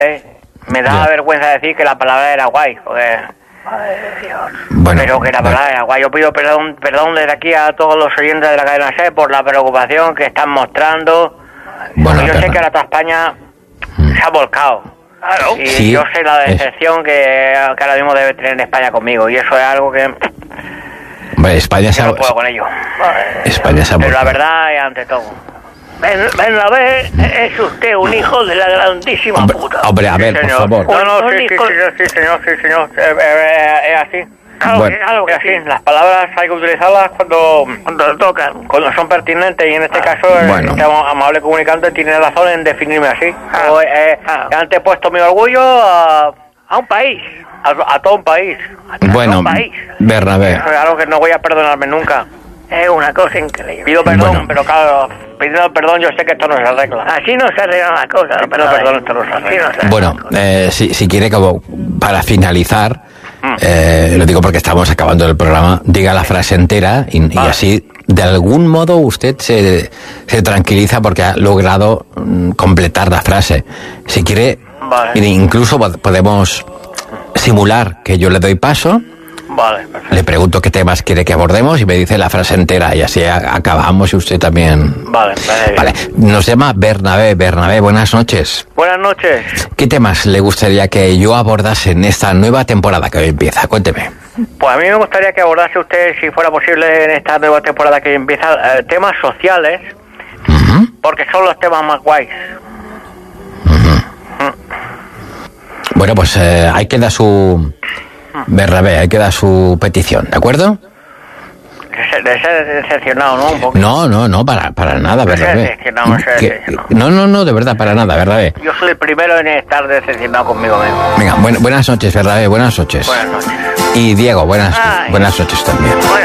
Me daba vergüenza decir que la palabra era guay, porque... Madre de Dios. Bueno, pero que la palabra era guay. Yo pido perdón desde aquí a todos los oyentes de la cadena SER por la preocupación que están mostrando. bueno, Yo sé que ahora toda España se ha volcado. Claro. Y Sí, yo sé la decepción que ahora mismo debe tener España conmigo. Y eso es algo que hombre, España no puedo con ello. España se ha Pero la volcado. verdad es ante todo. Bernabé, es usted un hijo de la grandísima puta. Hombre, a ver, Sí, por señor. favor. No, Un sí, hijo- sí, señor. Es así. Bueno. Claro que sí. Las palabras hay que utilizarlas cuando tocan, cuando son pertinentes, y en este caso Bueno. este amable comunicante tiene razón en definirme así. He antepuesto mi orgullo A un país. a todo un país. Bueno, un país. Bernabé, Eso es algo que no voy a perdonarme nunca. Es una cosa increíble. Pido perdón, Bueno. pero claro, pidiendo perdón yo sé que esto no se arregla. Así no se arreglan las cosas. Sí, pero perdón, esto no se arregla. Así no se arreglan bueno, las cosas. si quiere, como para finalizar, lo digo porque estamos acabando el programa, diga la frase entera y así, de algún modo, usted se tranquiliza porque ha logrado completar la frase. Si quiere, Vale. mire, incluso podemos simular que yo le doy paso, Vale, perfecto. le pregunto qué temas quiere que abordemos y me dice la frase entera y así acabamos y usted también. Vale, Vale, nos llama Bernabé. Bernabé, buenas noches. Buenas noches. ¿Qué temas le gustaría que yo abordase en esta nueva temporada que hoy empieza? Cuénteme. Pues a mí me gustaría que abordase usted, si fuera posible, en esta nueva temporada que empieza, temas sociales, Ujú. porque son los temas más guays. Bueno, pues ahí queda su... Bernabé, ahí queda su petición, ¿de acuerdo? De ser decepcionado, ¿no? Un poco. No, para nada, Bernabé. decepcionado, ser Que- decepcionado. No, de verdad, para nada, Bernabé. Yo soy el primero en estar decepcionado conmigo mismo. Venga, buenas noches, Bernabé, buenas noches. Buenas noches. Y Diego, buenas Ay. noches también.